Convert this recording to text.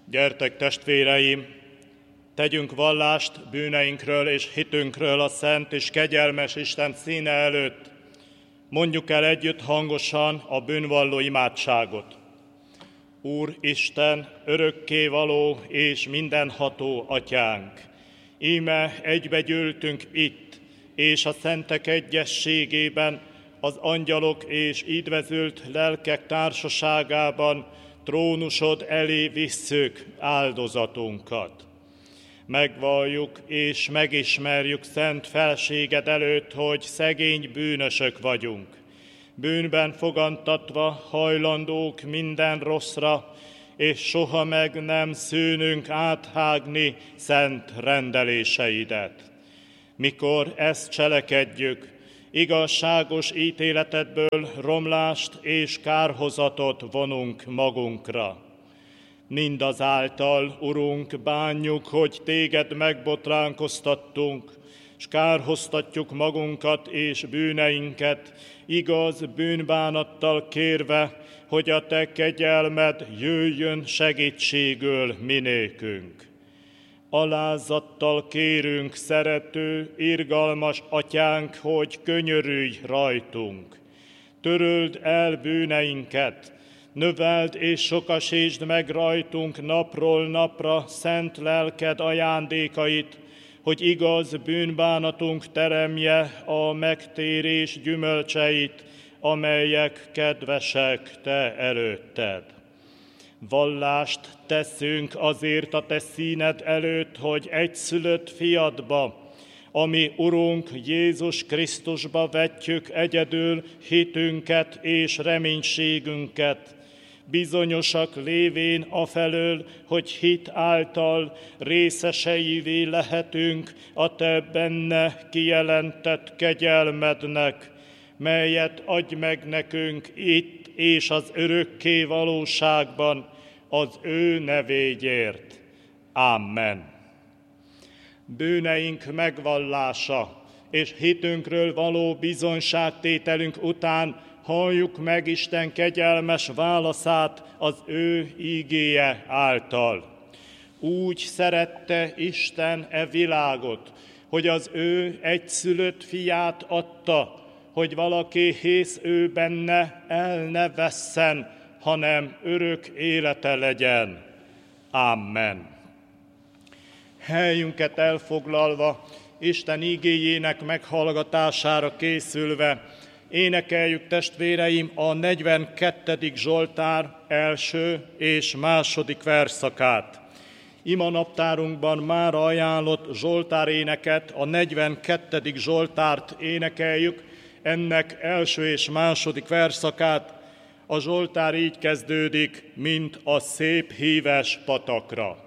Gyertek, testvéreim, tegyünk vallást bűneinkről és hitünkről a szent és kegyelmes Isten színe előtt. Mondjuk el együtt hangosan a bűnvalló imádságot. Úr Isten, örökkévaló és mindenható Atyánk, íme egybegyűltünk itt, és a szentek egyességében, az angyalok és ídvezült lelkek társaságában trónusod elé visszük áldozatunkat. Megvalljuk és megismerjük szent felséged előtt, hogy szegény bűnösök vagyunk. Bűnben fogantatva hajlandók minden rosszra, és soha meg nem szűnünk áthágni szent rendeléseidet. Mikor ezt cselekedjük, igazságos ítéletedből romlást és kárhozatot vonunk magunkra. Mindazáltal, Urunk, bánjuk, hogy téged megbotránkoztattunk, s kárhoztatjuk magunkat és bűneinket, igaz bűnbánattal kérve, hogy a te kegyelmed jöjjön segítségül minékünk. Alázattal kérünk, szerető, irgalmas Atyánk, hogy könyörülj rajtunk. Töröld el bűneinket, növeld és sokasítsd meg rajtunk napról napra szent lelked ajándékait, hogy igaz bűnbánatunk teremje a megtérés gyümölcseit, amelyek kedvesek te előtted. Vallást teszünk azért a te színed előtt, hogy egyszülött fiadba, ami Urunk Jézus Krisztusba vetjük egyedül hitünket és reménységünket, bizonyosak lévén afelől, hogy hit által részeseivé lehetünk a te benne kijelentett kegyelmednek, melyet adj meg nekünk itt és az örökké valóságban az ő nevéért. Amen. Bűneink megvallása és hitünkről való bizonyságtételünk után halljuk meg Isten kegyelmes válaszát az ő ígéje által. Úgy szerette Isten e világot, hogy az ő egyszülött fiát adta, hogy valaki hisz ő benne, el ne vesszen, hanem örök élete legyen. Amen. Helyünket elfoglalva, Isten igéjének meghallgatására készülve, énekeljük, testvéreim, a 42. Zsoltár első és második versszakát. Ima naptárunkban már ajánlott Zsoltáréneket, a 42. Zsoltárt énekeljük, ennek első és második versszakát. A Zsoltár így kezdődik, mint a szép híves patakra.